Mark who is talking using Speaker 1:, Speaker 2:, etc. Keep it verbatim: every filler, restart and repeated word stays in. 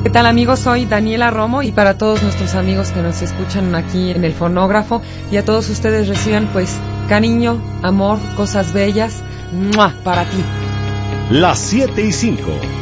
Speaker 1: ¿Qué tal, amigos? Soy Daniela Romo y para todos nuestros amigos que nos escuchan aquí en el fonógrafo y a todos ustedes reciban pues cariño, amor, cosas bellas, ¡mua!, para ti.
Speaker 2: Las siete y cinco.